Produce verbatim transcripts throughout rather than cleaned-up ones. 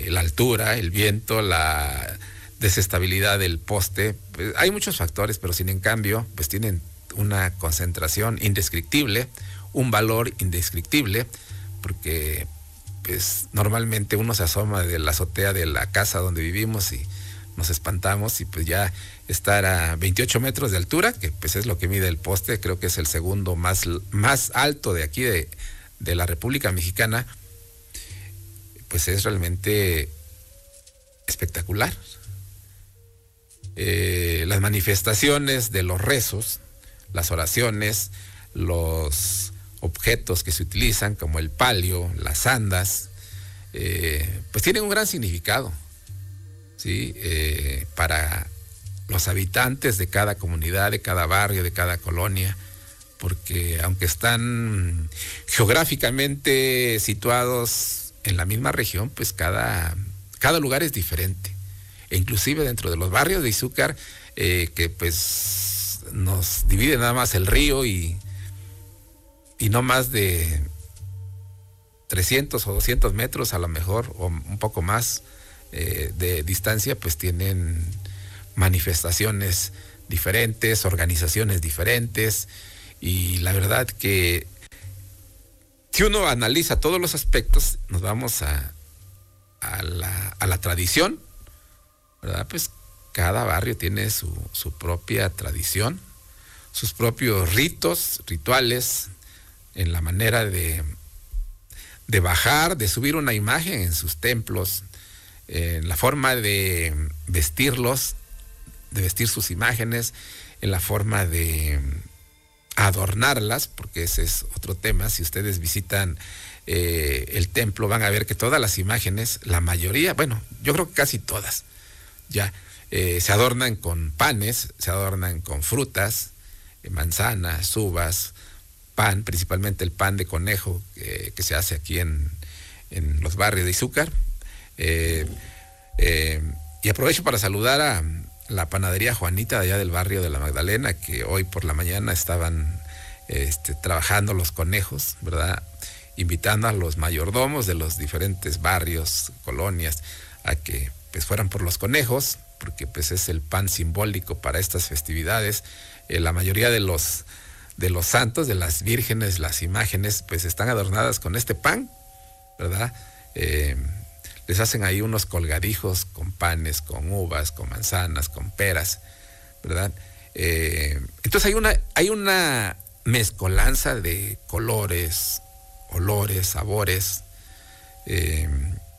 la altura, el viento, la desestabilidad del poste. Pues hay muchos factores, pero sin en cambio, pues tienen una concentración indescriptible, un valor indescriptible, porque pues normalmente uno se asoma de la azotea de la casa donde vivimos y nos espantamos, y pues ya estar a veintiocho metros de altura, que pues es lo que mide el poste, creo que es el segundo más, más alto de aquí de, de la República Mexicana, pues es realmente espectacular. Eh, las manifestaciones de los rezos, las oraciones, los objetos que se utilizan como el palio, las andas, eh, pues tienen un gran significado, ¿sí? Eh, para los habitantes de cada comunidad, de cada barrio, de cada colonia, porque aunque están geográficamente situados en la misma región, pues cada, cada lugar es diferente. E inclusive dentro de los barrios de Izúcar, eh, que pues nos divide nada más el río y, y no más de trescientos o doscientos metros a lo mejor, o un poco más eh, de distancia, pues tienen manifestaciones diferentes, organizaciones diferentes, y la verdad que si uno analiza todos los aspectos, nos vamos a, a, la, a la tradición, ¿verdad? Pues cada barrio tiene su, su propia tradición, sus propios ritos, rituales, en la manera de, de bajar, de subir una imagen en sus templos, en la forma de vestirlos, de vestir sus imágenes, en la forma de adornarlas, porque ese es otro tema. Si ustedes visitan eh, el templo, van a ver que todas las imágenes, la mayoría, bueno, yo creo que casi todas, ya eh, se adornan con panes, se adornan con frutas, eh, manzanas, uvas, pan, principalmente el pan de conejo eh, que se hace aquí en, en los barrios de Izúcar. Eh, eh, y aprovecho para saludar a la panadería Juanita de allá del barrio de la Magdalena, que hoy por la mañana estaban este, trabajando los conejos, ¿verdad? Invitando a los mayordomos de los diferentes barrios, colonias, a que pues fueran por los conejos, porque pues es el pan simbólico para estas festividades. Eh, la mayoría de los, de los santos, de las vírgenes, las imágenes, pues están adornadas con este pan, ¿verdad? Eh, les hacen ahí unos colgadijos con panes, con uvas, con manzanas, con peras, ¿verdad? Eh, entonces hay una, hay una mezcolanza de colores, olores, sabores, eh,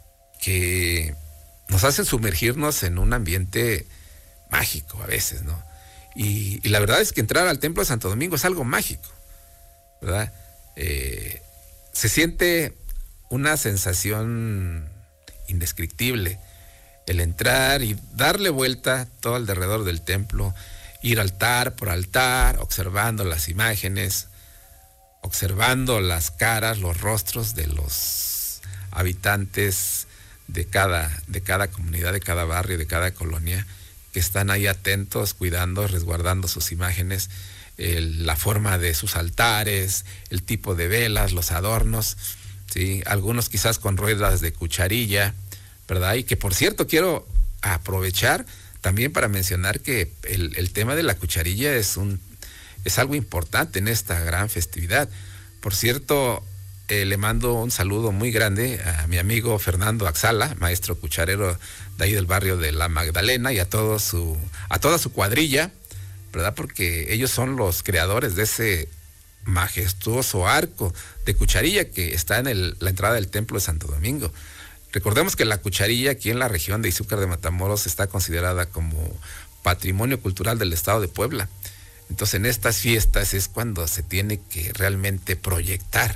que nos hacen sumergirnos en un ambiente mágico a veces, ¿no? Y, y la verdad es que entrar al Templo de Santo Domingo es algo mágico, ¿verdad? Eh, se siente una sensación indescriptible el entrar y darle vuelta todo alrededor del templo, ir altar por altar, observando las imágenes, observando las caras, los rostros de los habitantes de cada, de cada comunidad, de cada barrio, de cada colonia, que están ahí atentos, cuidando, resguardando sus imágenes, el, la forma de sus altares, el tipo de velas, los adornos, ¿sí? Algunos quizás con ruedas de cucharilla, ¿verdad? Y que por cierto quiero aprovechar también para mencionar que el, el tema de la cucharilla es un es algo importante en esta gran festividad. Por cierto, eh, le mando un saludo muy grande a mi amigo Fernando Axala, maestro cucharero de ahí del barrio de La Magdalena, y a todo su a toda su cuadrilla, ¿verdad? Porque ellos son los creadores de ese majestuoso arco de cucharilla que está en el, la entrada del Templo de Santo Domingo. Recordemos que la cucharilla aquí en la región de Izúcar de Matamoros está considerada como patrimonio cultural del estado de Puebla. Entonces en estas fiestas es cuando se tiene que realmente proyectar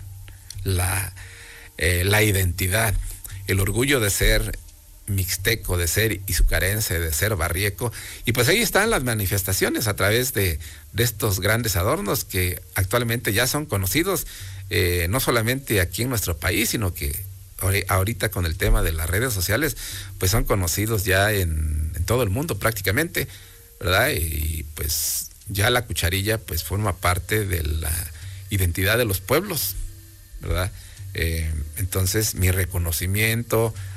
la, eh, la identidad, el orgullo de ser mixteco, de ser izucarense, de ser barrieco. Y pues ahí están las manifestaciones a través de, de estos grandes adornos que actualmente ya son conocidos, eh, no solamente aquí en nuestro país, sino que ahorita con el tema de las redes sociales, pues son conocidos ya en, en todo el mundo prácticamente, ¿verdad? Y pues ya la cucharilla pues forma parte de la identidad de los pueblos, ¿verdad? Eh, entonces mi reconocimiento